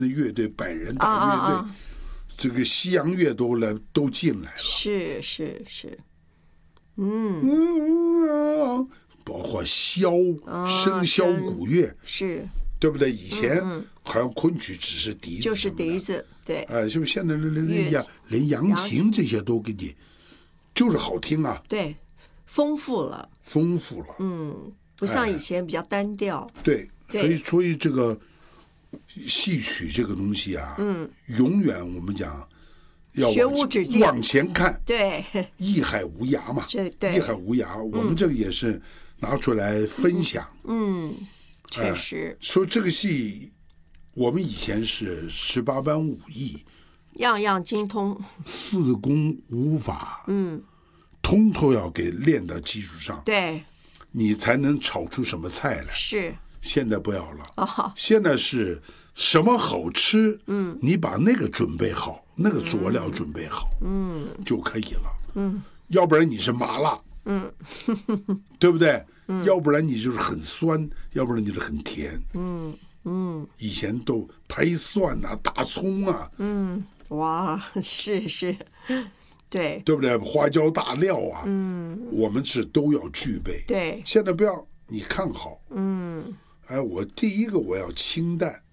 乐队、百人大乐队，这个西洋乐都进来了。 是， 包括笙箫鼓乐， 是， 对不对？以前好像昆曲只是笛子， 就是笛子，对。 是不是现在连扬琴这些都给你，就是好听啊。 对，丰富了。不像以前比较单调。 对，所以这个戏曲这个东西啊，永远我们讲要学无止境， 往前看， 对， 艺海无涯嘛， 对， 艺海无涯，我们这个也是拿出来分享。 确实。 说这个戏，我们以前是18般武艺， 样样精通 4功5法，通通要给练到基础上， 对， 你才能炒出什么菜来。 是。 现在不要了，现在是什么好吃，你把那个准备好，那个佐料准备好，就可以了，要不然你是麻辣，对不对？要不然你就是很酸，要不然你就是很甜，以前都拍蒜啊、大葱啊， 哇，是，对不对？花椒大料啊，我们是都要具备。 对， 现在不要，你看好，我第一个我要清淡，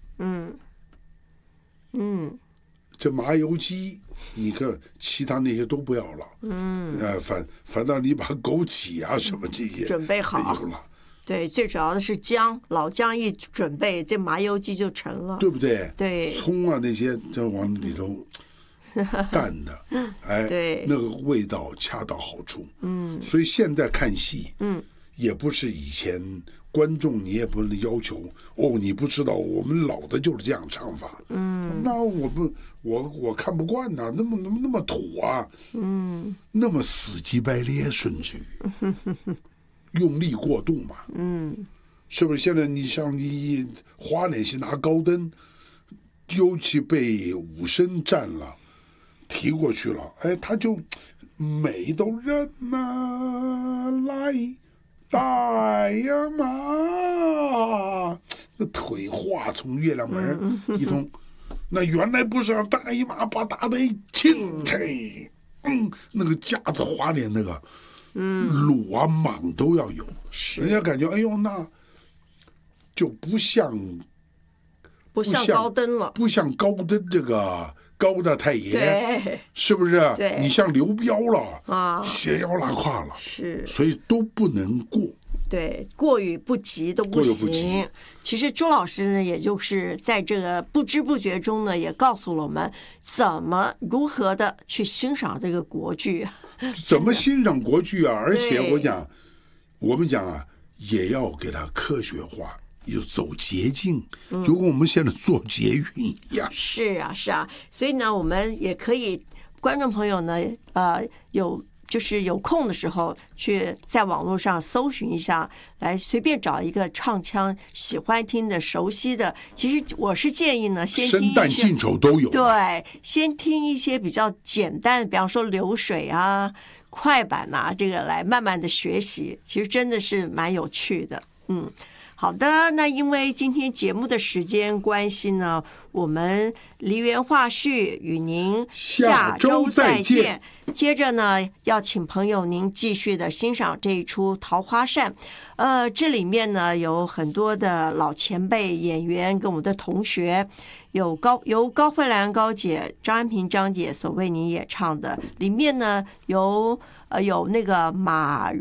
这麻油鸡，你看其他那些都不要了，反倒你把枸杞啊什么这些准备好有了。 对，最主要的是姜，老姜一准备，这麻油鸡就成了， 对不对？ 对， 葱啊那些这往里头淡的， 对， 那个味道恰到好处。所以现在看戏，也不是以前观众你也不能要求你不知道我们老的就是这样唱法，那我看不惯呐，那么土啊，那么死乞白咧，甚至于用力过度嘛，是不是？现在你像你花脸戏拿高灯，尤其被武生占了，提过去了，他就美都人呐来。大呀妈，那腿化从月亮门一通，那原来不是让大姨妈把大腿亲开，那个架子花脸那个，鲁啊蟒都要有，人家感觉那就不像高登了， 不像高登这个高大太爷， 对， 是不是？ 对， 你像刘彪了斜腰拉胯了， 是， 所以都不能过。 对，过与不及都不行。其实朱老师呢，也就是在这个不知不觉中呢，也告诉了我们如何的去欣赏这个国剧， 怎么欣赏国剧啊？而且我们讲啊，也要给它科学化。有走捷径，就跟我们现在做捷运一样。 是啊，所以呢，我们也可以，观众朋友呢，就是有空的时候去在网络上搜寻一下，来随便找一个唱腔喜欢听的、熟悉的。其实我是建议呢，先听生旦净丑都有。 对，先听一些比较简单的，比方说流水啊、快板啊，这个来慢慢的学习，其实真的是蛮有趣的。好的，那因为今天节目的时间关系呢，我们梨园话絮与您下周再见。接着呢，要请朋友您继续的欣赏这一出《桃花扇》。这里面呢有很多的老前辈演员跟我们的同学，由高慧兰高姐、张安平张姐所为您演唱的。里面呢有那个马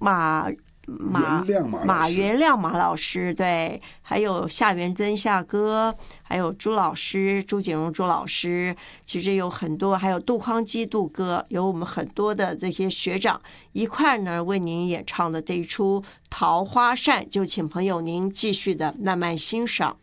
元亮马老师，对，还有夏元珍夏哥，还有朱景荣朱老师，其实有很多，还有杜康基杜哥，有我们很多的这些学长一块呢为您演唱的这一出《桃花扇》，就请朋友您继续的慢慢欣赏。